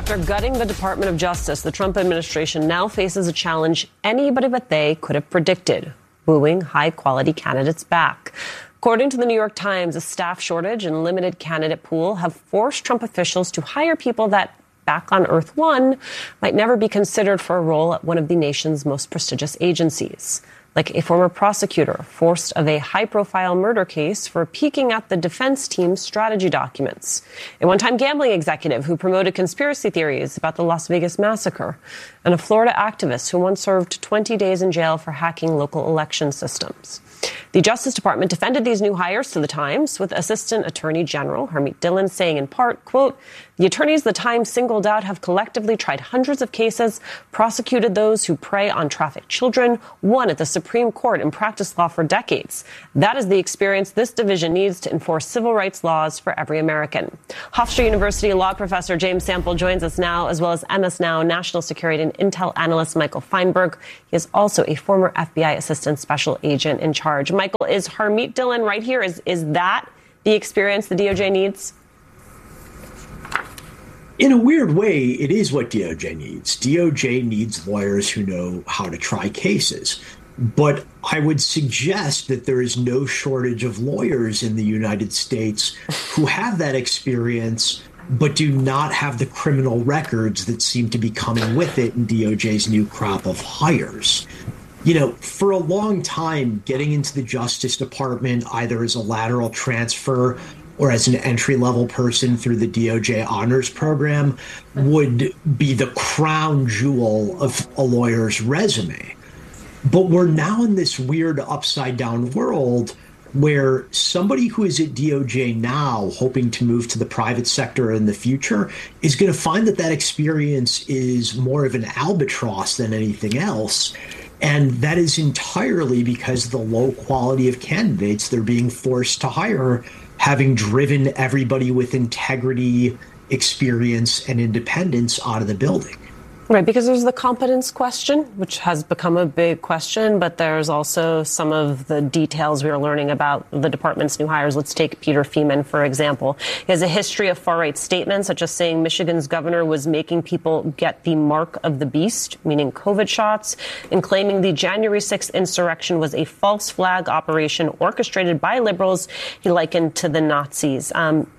After gutting the Department of Justice, the Trump administration now faces a challenge anybody but they could have predicted: wooing high-quality candidates back. According to the New York Times, a staff shortage and limited candidate pool have forced Trump officials to hire people that, back on Earth One, might never be considered for a role at one of the nation's most prestigious agencies. Like a former prosecutor forced of a high-profile murder case for peeking at the defense team's strategy documents. A one-time gambling executive who promoted conspiracy theories about the Las Vegas massacre. And a Florida activist who once served 20 days in jail for hacking local election systems. The Justice Department defended these new hires to the Times, with Assistant Attorney General Harmeet Dillon saying in part, quote, "The attorneys the Times singled out have collectively tried hundreds of cases, prosecuted those who prey on trafficked children, won at the Supreme Court and practiced law for decades. That is the experience this division needs to enforce civil rights laws for every American." Hofstra University law professor James Sample joins us now, as well as MS Now national security and intel analyst Michael Feinberg. He is also a former FBI assistant special agent in charge. Michael, is Harmeet Dillon right here? Is that the experience the DOJ needs? In a weird way, it is what DOJ needs. DOJ needs lawyers who know how to try cases. But I would suggest that there is no shortage of lawyers in the United States who have that experience, but do not have the criminal records that seem to be coming with it in DOJ's new crop of hires. You know, for a long time, getting into the Justice Department, either as a lateral transfer or as an entry-level person through the DOJ honors program, would be the crown jewel of a lawyer's resume. But we're now in this weird upside-down world where somebody who is at DOJ now, hoping to move to the private sector in the future, is going to find that that experience is more of an albatross than anything else. And that is entirely because of the low quality of candidates they're being forced to hire, having driven everybody with integrity, experience, and independence out of the building. Right, because there's the competence question, which has become a big question, but there's also some of the details we are learning about the department's new hires. Let's take Peter Feeman, for example. He has a history of far-right statements, such as saying Michigan's governor was making people get the mark of the beast, meaning COVID shots, and claiming the January 6th insurrection was a false flag operation orchestrated by liberals he likened to the Nazis.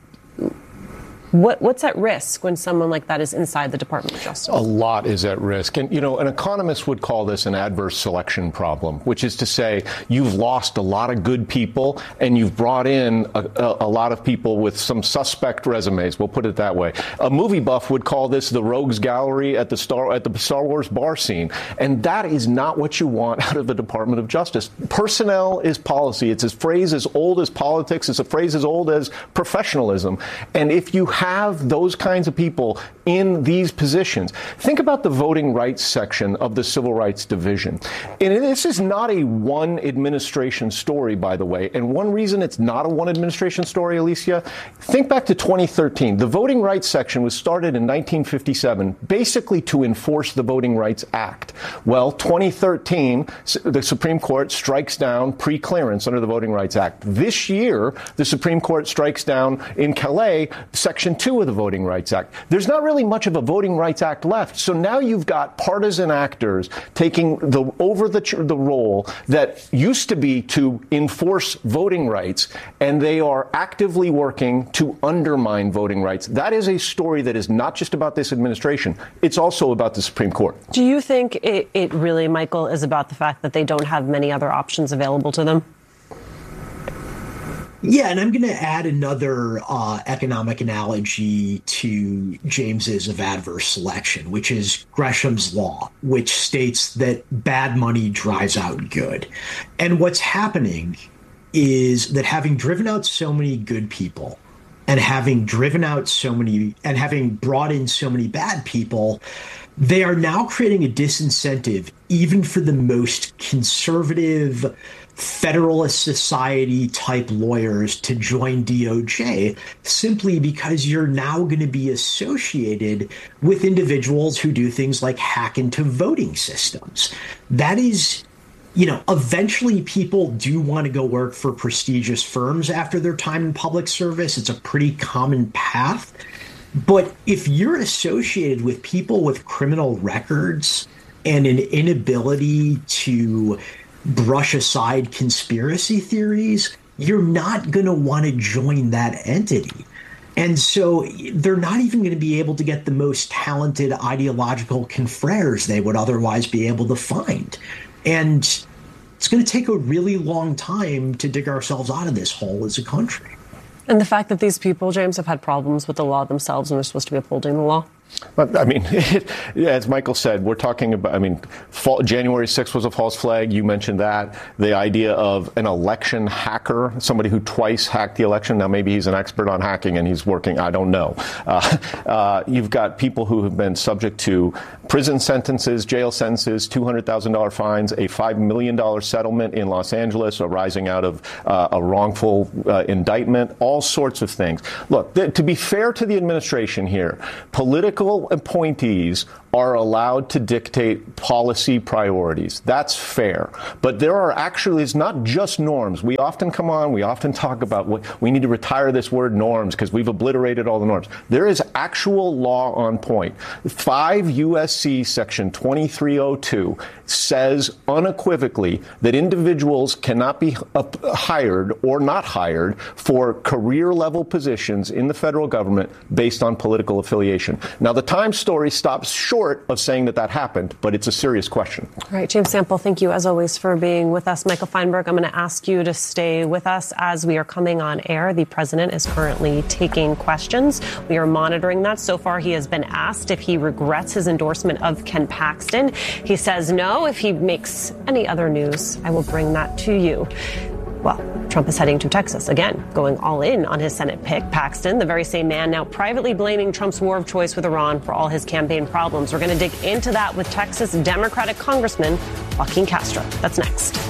What's at risk when someone like that is inside the Department of Justice? A lot is at risk. And, you know, an economist would call this an adverse selection problem, which is to say you've lost a lot of good people and you've brought in a lot of people with some suspect resumes. We'll put it that way. A movie buff would call this the rogues gallery at the Star Wars bar scene. And that is not what you want out of the Department of Justice. Personnel is policy. It's a phrase as old as politics. It's a phrase as old as professionalism. And if you have those kinds of people in these positions. Think about the voting rights section of the Civil Rights Division. And this is not a one administration story, by the way. And one reason it's not a one administration story, Alicia, think back to 2013. The voting rights section was started in 1957, basically to enforce the Voting Rights Act. Well, 2013, the Supreme Court strikes down pre-clearance under the Voting Rights Act. This year, the Supreme Court strikes down in Calais, Section 2 of the Voting Rights Act. There's not really much of a Voting Rights Act left. So now you've got partisan actors taking over the role that used to be to enforce voting rights, and they are actively working to undermine voting rights. That is a story that is not just about this administration. It's also about the Supreme Court. Do you think it really, Michael, is about the fact that they don't have many other options available to them? Yeah, and I'm going to add another economic analogy to James's of adverse selection, which is Gresham's law, which states that bad money drives out good. And what's happening is that having driven out so many good people and having driven out so many and having brought in so many bad people, they are now creating a disincentive even for the most conservative Federalist Society type lawyers to join DOJ, simply because you're now going to be associated with individuals who do things like hack into voting systems. That is, you know, eventually people do want to go work for prestigious firms after their time in public service. It's a pretty common path. But if you're associated with people with criminal records and an inability to brush aside conspiracy theories, you're not going to want to join that entity. And so they're not even going to be able to get the most talented ideological confreres they would otherwise be able to find. And it's going to take a really long time to dig ourselves out of this hole as a country. And the fact that these people, James, have had problems with the law themselves and they're supposed to be upholding the law? I mean, as Michael said, we're talking about, January 6th was a false flag. You mentioned that. The idea of an election hacker, somebody who twice hacked the election. Now, maybe he's an expert on hacking and he's working. I don't know. You've got people who have been subject to prison sentences, jail sentences, $200,000 fines, a $5 million settlement in Los Angeles arising out of a wrongful indictment, all sorts of things. Look, to be fair to the administration here, political appointees are allowed to dictate policy priorities. That's fair. But there are actually, it's not just norms. We often come on, we often talk about we need to retire this word norms because we've obliterated all the norms. There is actual law on point. 5 U.S.C. section 2302 says unequivocally that individuals cannot be hired or not hired for career level positions in the federal government based on political affiliation. Now, the Times story stops short of saying that happened, but it's a serious question. All right, James Sample, thank you as always for being with us. Michael Feinberg, I'm going to ask you to stay with us as we are coming on air. The president is currently taking questions. We are monitoring that. So far, he has been asked if he regrets his endorsement of Ken Paxton. He says no. If he makes any other news, I will bring that to you. Well, Trump is heading to Texas again, going all in on his Senate pick. Paxton, the very same man now privately blaming Trump's war of choice with Iran for all his campaign problems. We're going to dig into that with Texas Democratic Congressman Joaquin Castro. That's next.